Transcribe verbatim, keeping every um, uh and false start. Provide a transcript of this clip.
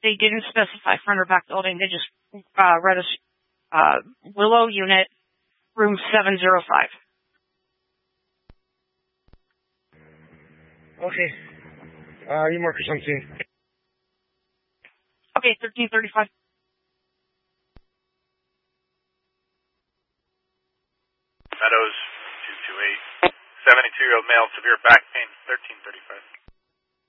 they didn't specify front or back building. They just uh, read us uh, Willow Unit, room seven oh five. Okay. Uh, you markers on scene. Okay, thirteen thirty-five. Meadows, two two eight. seventy-two-year-old male, severe back pain, thirteen thirty-five.